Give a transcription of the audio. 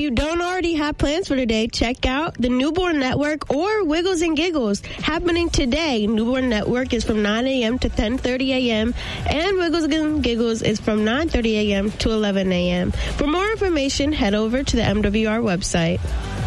you don't already have plans for today, check out the Newborn Network or Wiggles and Giggles happening today. Newborn Network is from 9 a.m. to 10:30 a.m. and Wiggles and Giggles is from 9:30 a.m. to 11 a.m. For more information, head over to the MWR website.